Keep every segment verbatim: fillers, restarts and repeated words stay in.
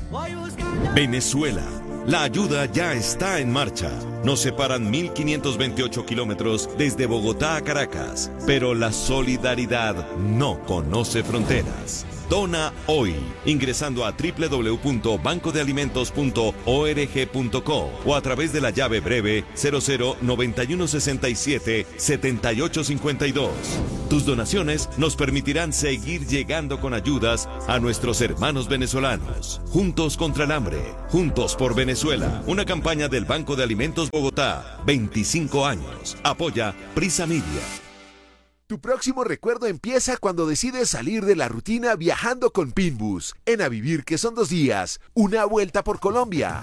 Venezuela. La ayuda ya está en marcha. Nos separan mil quinientos veintiocho kilómetros desde Bogotá a Caracas, pero la solidaridad no conoce fronteras. Dona hoy, ingresando a doble u doble u doble u punto banco de alimentos punto org punto co o a través de la llave breve cero cero noventa y uno sesenta y siete setenta y ocho cincuenta y dos. Tus donaciones nos permitirán seguir llegando con ayudas a nuestros hermanos venezolanos. Juntos contra el hambre, juntos por Venezuela. Una campaña del Banco de Alimentos Bogotá. veinticinco años. Apoya Prisa Media. Tu próximo recuerdo empieza cuando decides salir de la rutina viajando con Pinbus. En A Vivir, que son dos días, una vuelta por Colombia.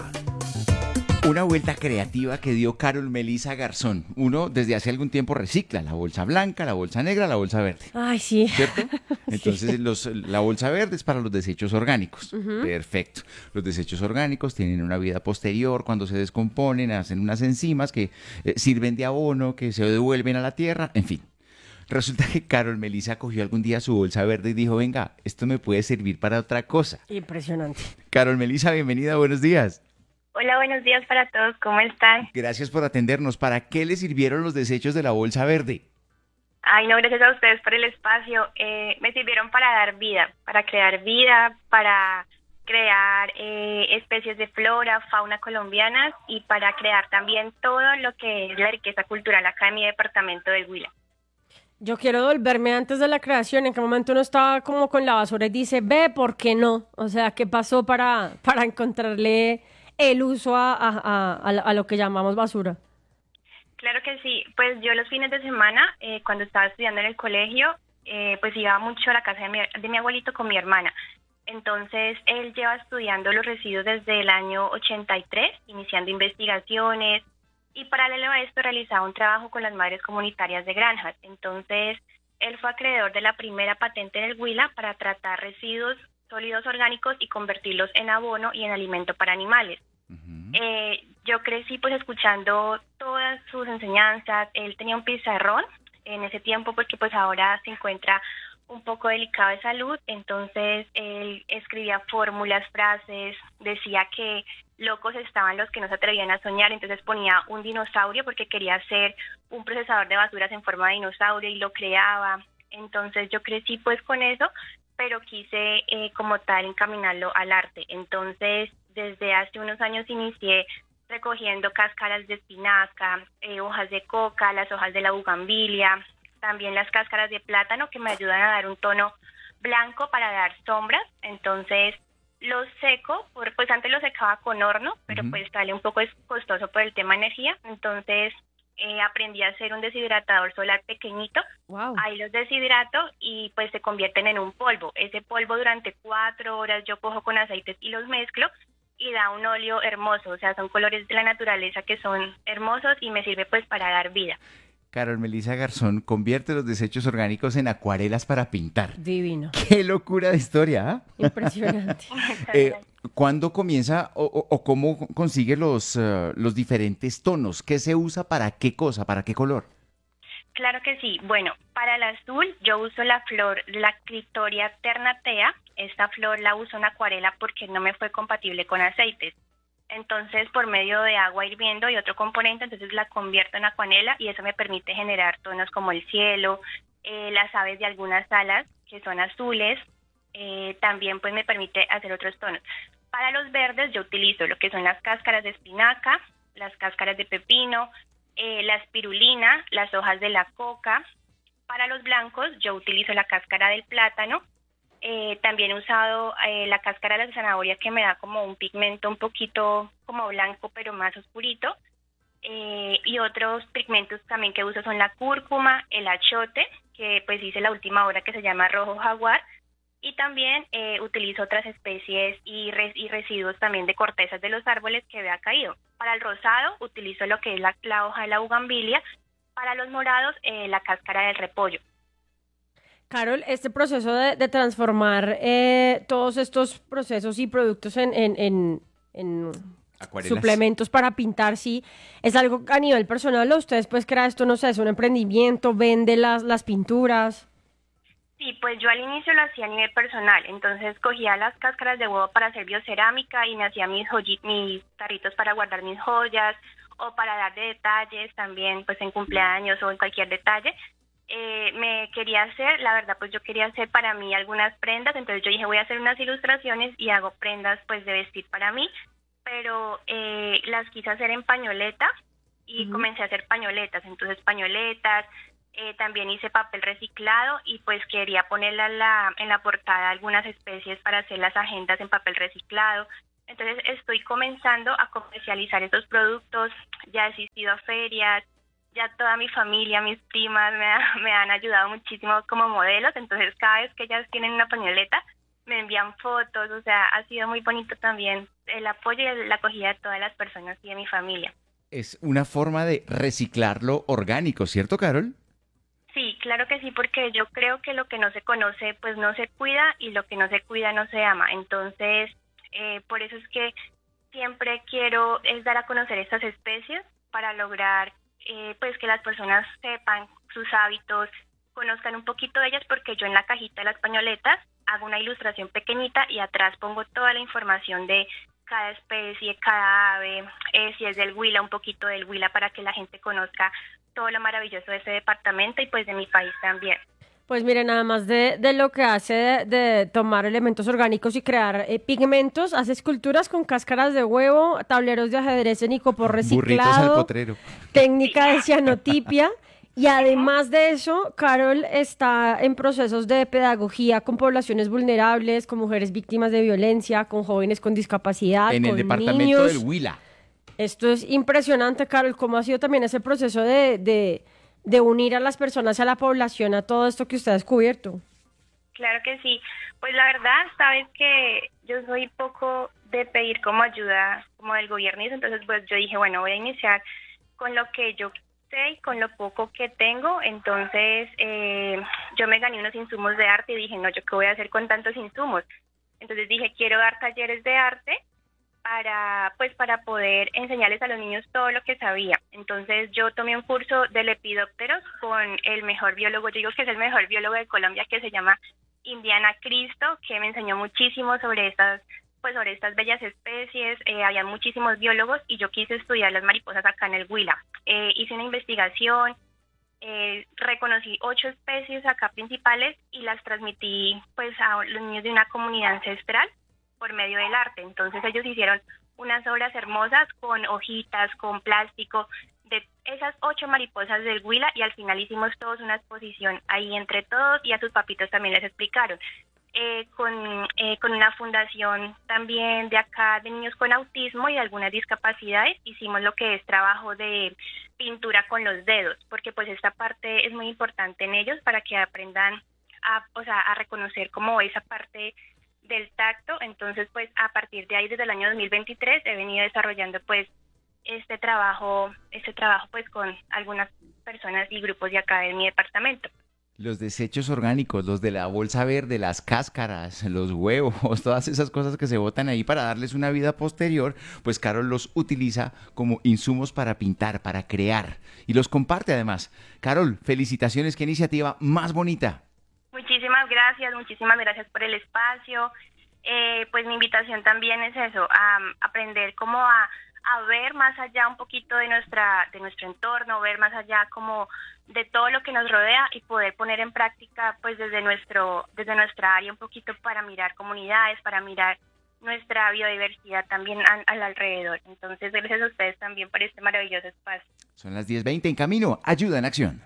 Una vuelta creativa que dio Carol Melissa Garzón. Uno desde hace algún tiempo recicla la bolsa blanca, la bolsa negra, la bolsa verde. Ay, sí. ¿Cierto? Entonces Sí. los, la bolsa verde es para los desechos orgánicos. Ujú. Perfecto. Los desechos orgánicos tienen una vida posterior cuando se descomponen, hacen unas enzimas que eh, sirven de abono, que se devuelven a la tierra, en fin. Resulta que Carol Melissa cogió algún día su bolsa verde y dijo, venga, esto me puede servir para otra cosa. Impresionante. Carol Melissa, bienvenida, buenos días. Hola, buenos días para todos, ¿cómo están? Gracias por atendernos. ¿Para qué le sirvieron los desechos de la bolsa verde? Ay, no, gracias a ustedes por el espacio. Eh, me sirvieron para dar vida, para crear vida, para crear eh, especies de flora, fauna colombianas y para crear también todo lo que es la riqueza cultural acá en mi departamento del Huila. Yo quiero devolverme antes de la creación. ¿En qué momento uno estaba como con la basura y dice, ve, ¿por qué no? O sea, ¿qué pasó para, para encontrarle el uso a, a, a, a a lo que llamamos basura? Claro que sí, pues yo los fines de semana, eh, cuando estaba estudiando en el colegio, eh, pues iba mucho a la casa de mi, de mi abuelito con mi hermana. Entonces, él lleva estudiando los residuos desde el año ochenta y tres, iniciando investigaciones, y paralelo a esto realizaba un trabajo con las madres comunitarias de granjas. Entonces, él fue acreedor de la primera patente en el Huila para tratar residuos sólidos orgánicos y convertirlos en abono y en alimento para animales. Uh-huh. Eh, yo crecí pues escuchando todas sus enseñanzas. Él tenía un pizarrón en ese tiempo porque pues ahora se encuentra un poco delicado de salud, entonces él escribía fórmulas, frases, decía que locos estaban los que no se atrevían a soñar, entonces ponía un dinosaurio porque quería hacer un procesador de basuras en forma de dinosaurio y lo creaba. Entonces yo crecí pues con eso, pero quise eh, como tal encaminarlo al arte. Entonces desde hace unos años inicié recogiendo cáscaras de espinaca, eh, hojas de coca, las hojas de la bugambilia, también las cáscaras de plátano que me ayudan a dar un tono blanco para dar sombras. Entonces los seco, por, pues antes lo secaba con horno, pero Uh-huh. pues sale un poco costoso por el tema de energía. Entonces eh, aprendí a hacer un deshidratador solar pequeñito. Wow. Ahí los deshidrato y pues se convierten en un polvo. Ese polvo durante cuatro horas yo cojo con aceites y los mezclo y da un óleo hermoso. O sea, son colores de la naturaleza que son hermosos y me sirve pues para dar vida. Carol Melissa Garzón convierte los desechos orgánicos en acuarelas para pintar. Divino. ¡Qué locura de historia! ¿Ah? Impresionante. Eh, ¿Cuándo comienza o, o- o cómo consigue los, eh, los diferentes tonos? ¿Qué se usa para qué cosa, para qué color? Claro que sí. Bueno, para el azul yo uso la flor, la Clitoria ternatea. Esta flor la uso en acuarela porque no me fue compatible con aceites. Entonces, por medio de agua hirviendo y otro componente, entonces la convierto en acuarela y eso me permite generar tonos como el cielo, eh, las aves de algunas alas que son azules. Eh, también pues me permite hacer otros tonos. Para los verdes yo utilizo lo que son las cáscaras de espinaca, las cáscaras de pepino, eh, la espirulina, las hojas de la coca. Para los blancos yo utilizo la cáscara del plátano. Eh, también he usado eh, la cáscara de la zanahoria que me da como un pigmento un poquito como blanco pero más oscurito. Eh, y otros pigmentos también que uso son la cúrcuma, el achote, que pues hice la última hora que se llama rojo jaguar. Y también eh, utilizo otras especies y, res- y residuos también de cortezas de los árboles que vea caído. Para el rosado utilizo lo que es la, la hoja de la bugambilia. Para los morados, eh, la cáscara del repollo. Carol, este proceso de, de transformar eh, todos estos procesos y productos en, en, en, en Acuarelas. suplementos para pintar, sí, es algo a nivel personal, o ustedes pues crea esto, no sé, es un emprendimiento, vende las, las pinturas. Sí, pues yo al inicio lo hacía a nivel personal, entonces cogía las cáscaras de huevo para hacer biocerámica y me hacía mis, joyi- mis tarritos para guardar mis joyas o para dar de detalles también, pues en cumpleaños o en cualquier detalle. Eh, me quería hacer, la verdad, pues yo quería hacer para mí algunas prendas, entonces yo dije voy a hacer unas ilustraciones y hago prendas pues de vestir para mí, pero eh, las quise hacer en pañoleta y uh-huh. comencé a hacer pañoletas, entonces pañoletas. Eh, también hice papel reciclado y pues quería ponerla en la, en la portada algunas especies para hacer las agendas en papel reciclado. Entonces estoy comenzando a comercializar estos productos, ya he asistido a ferias, ya toda mi familia, mis primas me, ha, me han ayudado muchísimo como modelos, entonces cada vez que ellas tienen una pañoleta me envían fotos, o sea, ha sido muy bonito también el apoyo y la acogida de todas las personas y de mi familia. Es una forma de reciclarlo orgánico, ¿cierto, Carol? Sí, claro que sí, porque yo creo que lo que no se conoce, pues no se cuida y lo que no se cuida no se ama. Entonces, eh, por eso es que siempre quiero es dar a conocer estas especies para lograr, eh, pues que las personas sepan sus hábitos, conozcan un poquito de ellas, porque yo en la cajita de las pañoletas hago una ilustración pequeñita y atrás pongo toda la información de cada especie, cada ave, eh, si es del Huila, un poquito del Huila para que la gente conozca todo lo maravilloso de ese departamento y pues de mi país también. Pues miren, además de, de lo que hace de, de tomar elementos orgánicos y crear eh, pigmentos, hace esculturas con cáscaras de huevo, tableros de ajedrez en icopor reciclado, burritos al potrero, técnica de cianotipia. Y además de eso, Carol está en procesos de pedagogía con poblaciones vulnerables, con mujeres víctimas de violencia, con jóvenes con discapacidad, en con el departamento niños. del Huila. Esto es impresionante, Carol, cómo ha sido también ese proceso de, de, de unir a las personas, a la población, a todo esto que usted ha descubierto. Claro que sí. Pues la verdad, sabes que yo soy poco de pedir como ayuda como del gobierno, y entonces pues yo dije, bueno, voy a iniciar con lo que yo sé y con lo poco que tengo. Entonces eh, yo me gané unos insumos de arte y dije, no, ¿yo qué voy a hacer con tantos insumos? Entonces dije, quiero dar talleres de arte para pues para poder enseñarles a los niños todo lo que sabía. Entonces yo tomé un curso de lepidópteros con el mejor biólogo, yo digo que es el mejor biólogo de Colombia, que se llama Indiana Cristo, que me enseñó muchísimo sobre estas pues sobre estas bellas especies. Eh, había muchísimos biólogos y yo quise estudiar las mariposas acá en el Huila. Eh, hice una investigación, eh, reconocí ocho especies acá principales y las transmití pues a los niños de una comunidad ancestral por medio del arte. Entonces ellos hicieron unas obras hermosas con hojitas, con plástico, de esas ocho mariposas del Huila, y al final hicimos todos una exposición ahí entre todos, y a sus papitos también les explicaron. Eh, con, eh, con una fundación también de acá de niños con autismo y de algunas discapacidades, hicimos lo que es trabajo de pintura con los dedos, porque pues esta parte es muy importante en ellos para que aprendan a, o sea, a reconocer como esa parte del tacto. Entonces pues a partir de ahí, desde el año dos mil veintitrés, he venido desarrollando pues este trabajo, este trabajo pues con algunas personas y grupos de acá de mi departamento. Los desechos orgánicos, los de la bolsa verde, las cáscaras, los huevos, todas esas cosas que se botan ahí para darles una vida posterior, pues Carol los utiliza como insumos para pintar, para crear, y los comparte además. Carol, felicitaciones, qué iniciativa más bonita. Muchísimas gracias, muchísimas gracias por el espacio. Eh, pues mi invitación también es eso, a aprender cómo a, a ver más allá un poquito de nuestra de nuestro entorno, ver más allá como de todo lo que nos rodea y poder poner en práctica pues desde nuestro desde nuestra área un poquito para mirar comunidades, para mirar nuestra biodiversidad también a, al alrededor. Entonces, gracias a ustedes también por este maravilloso espacio. Son las diez veinte en Camino, Ayuda en Acción.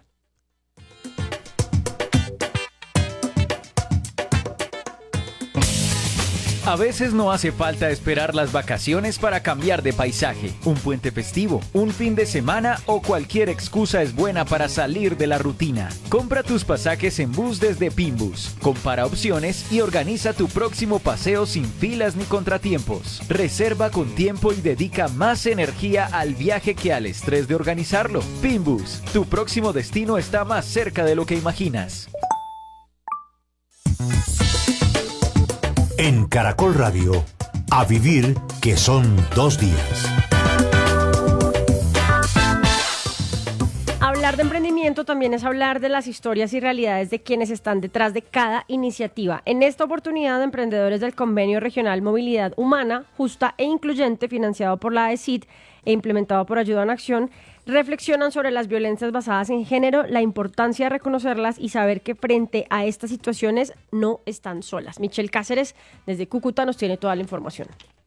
A veces no hace falta esperar las vacaciones para cambiar de paisaje. Un puente festivo, un fin de semana o cualquier excusa es buena para salir de la rutina. Compra tus pasajes en bus desde Pinbus. Compara opciones y organiza tu próximo paseo sin filas ni contratiempos. Reserva con tiempo y dedica más energía al viaje que al estrés de organizarlo. Pinbus, tu próximo destino está más cerca de lo que imaginas. En Caracol Radio, a vivir que son dos días. Hablar de emprendimiento también es hablar de las historias y realidades de quienes están detrás de cada iniciativa. En esta oportunidad, emprendedores del Convenio Regional Movilidad Humana, Justa e Incluyente, financiado por la A E C I D e implementado por Ayuda en Acción, reflexionan sobre las violencias basadas en género, la importancia de reconocerlas y saber que frente a estas situaciones no están solas. Michelle Cáceres, desde Cúcuta, nos tiene toda la información.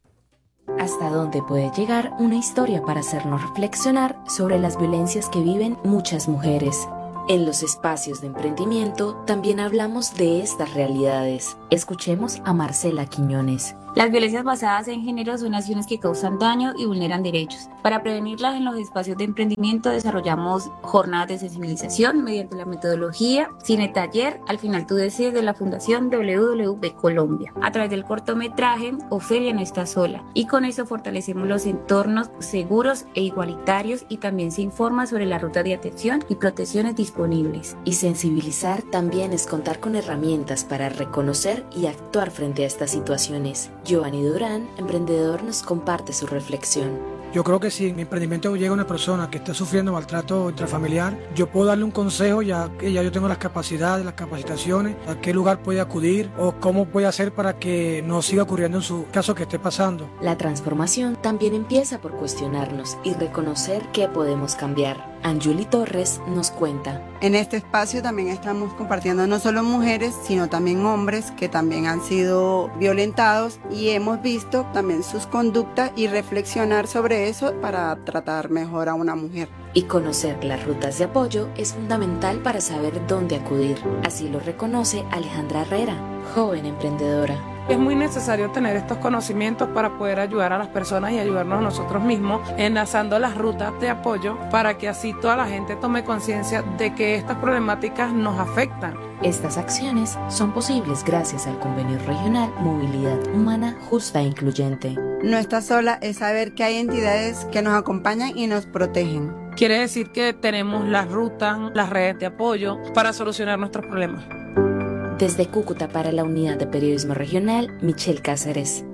¿Hasta dónde puede llegar una historia para hacernos reflexionar sobre las violencias que viven muchas mujeres? En los espacios de emprendimiento también hablamos de estas realidades. Escuchemos a Marcela Quiñones. Las violencias basadas en género son acciones que causan daño y vulneran derechos. Para prevenirlas, en los espacios de emprendimiento desarrollamos jornadas de sensibilización mediante la metodología Cine Taller, al final tú decides, de la Fundación W W B Colombia. A través del cortometraje Ofelia no está sola, y con eso fortalecemos los entornos seguros e igualitarios, y también se informa sobre la ruta de atención y protecciones disponibles. Y sensibilizar también es contar con herramientas para reconocer y actuar frente a estas situaciones. Giovanni Durán, emprendedor, nos comparte su reflexión. Yo creo que si en mi emprendimiento llega una persona que está sufriendo maltrato intrafamiliar, yo puedo darle un consejo, ya que ya yo tengo las capacidades, las capacitaciones, a qué lugar puede acudir o cómo puede hacer para que no siga ocurriendo en su caso que esté pasando. La transformación también empieza por cuestionarnos y reconocer qué podemos cambiar. Anjuli Torres nos cuenta. En este espacio también estamos compartiendo no solo mujeres, sino también hombres que también han sido violentados, y hemos visto también sus conductas y reflexionar sobre eso para tratar mejor a una mujer. Y conocer las rutas de apoyo es fundamental para saber dónde acudir. Así lo reconoce Alejandra Herrera, joven emprendedora. Es muy necesario tener estos conocimientos para poder ayudar a las personas y ayudarnos a nosotros mismos, enlazando las rutas de apoyo para que así toda la gente tome conciencia de que estas problemáticas nos afectan. Estas acciones son posibles gracias al Convenio Regional Movilidad Humana Justa e Incluyente. No está sola es saber que hay entidades que nos acompañan y nos protegen. Quiere decir que tenemos las rutas, las redes de apoyo para solucionar nuestros problemas. Desde Cúcuta para la Unidad de Periodismo Regional, Michelle Cáceres.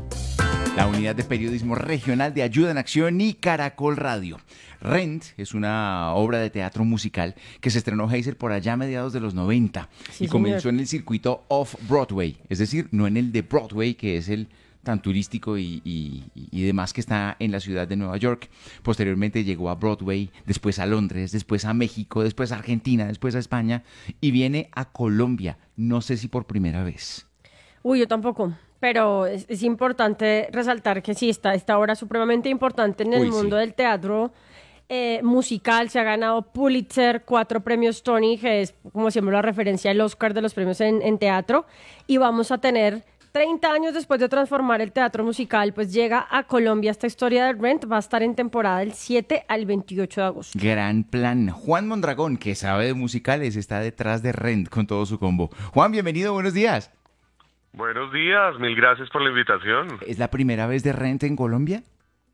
La Unidad de Periodismo Regional de Ayuda en Acción y Caracol Radio. Rent es una obra de teatro musical que se estrenó, Hazel, por allá a mediados de los noventa, sí, y comenzó señor. en el circuito Off-Broadway, es decir, no en el de Broadway, que es el tan turístico y, y, y demás que está en la ciudad de Nueva York. Posteriormente llegó a Broadway, después a Londres, después a México, después a Argentina, después a España y viene a Colombia, no sé si por primera vez. Uy, yo tampoco, pero es, es importante resaltar que sí, está esta obra supremamente importante en el Uy, mundo sí. del teatro eh, musical. Se ha ganado Pulitzer, cuatro premios Tony, que es como siempre la referencia al Oscar de los premios en, en teatro, y vamos a tener treinta años después de transformar el teatro musical, pues llega a Colombia esta historia de Rent. Va a estar en temporada del siete al veintiocho de agosto. Gran plan. Juan Mondragón, que sabe de musicales, está detrás de Rent con todo su combo. Juan, bienvenido, buenos días. Buenos días, mil gracias por la invitación. ¿Es la primera vez de Rent en Colombia?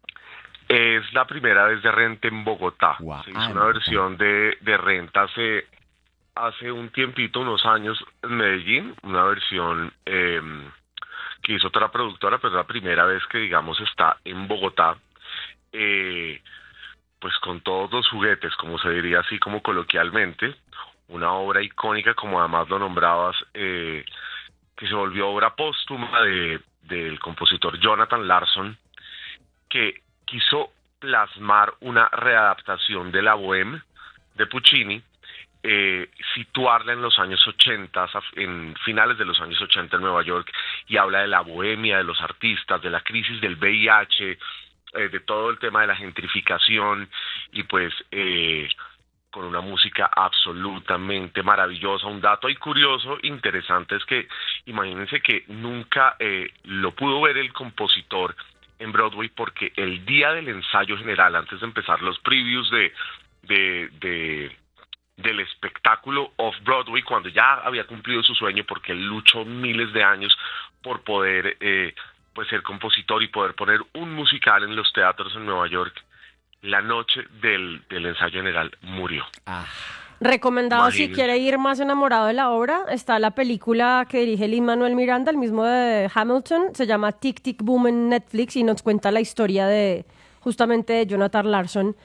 Es la primera vez de Rent en Bogotá. Wow. Se hizo ah, una no, versión de, de Rent hace, hace un tiempito, unos años, en Medellín, una versión Eh, que hizo otra productora, pero es la primera vez que, digamos, está en Bogotá, eh, pues con todos los juguetes, como se diría así como coloquialmente, una obra icónica, como además lo nombrabas, eh, que se volvió obra póstuma de, del compositor Jonathan Larson, que quiso plasmar una readaptación de la Bohème de Puccini, Eh, situarla en los años ochenta, en finales de los años ochenta en Nueva York, y habla de la bohemia, de los artistas, de la crisis del V I H, eh, de todo el tema de la gentrificación, y pues eh, con una música absolutamente maravillosa. Un dato ahí curioso, interesante, es que imagínense que nunca eh, lo pudo ver el compositor en Broadway, porque el día del ensayo general, antes de empezar los previews de de, de del espectáculo Off-Broadway, cuando ya había cumplido su sueño, porque él luchó miles de años por poder eh, pues ser compositor y poder poner un musical en los teatros en Nueva York, la noche del, del ensayo general murió. Ah. Recomendado, imagínense. Si quiere ir más enamorado de la obra, está la película que dirige Lin-Manuel Miranda, el mismo de Hamilton, se llama Tic Tic Boom en Netflix, y nos cuenta la historia de justamente de Jonathan Larson,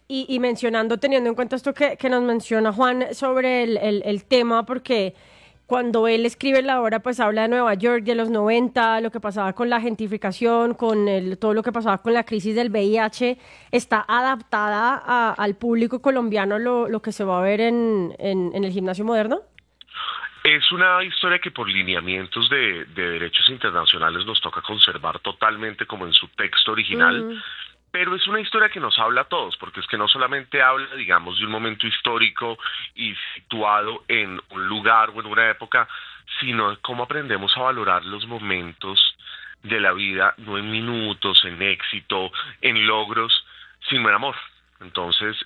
y, y mencionando, teniendo en cuenta esto que, que nos menciona Juan sobre el, el, el tema, porque cuando él escribe la obra, pues habla de Nueva York, de los noventa, lo que pasaba con la gentrificación, con el, todo lo que pasaba con la crisis del V I H, está adaptada a, al público colombiano lo, lo que se va a ver en, en, en el Gimnasio Moderno. Es una historia que por lineamientos de, de derechos internacionales nos toca conservar totalmente como en su texto original, mm. pero es una historia que nos habla a todos, porque es que no solamente habla, digamos, de un momento histórico y situado en un lugar o en una época, sino de cómo aprendemos a valorar los momentos de la vida, no en minutos, en éxito, en logros, sino en amor. Entonces,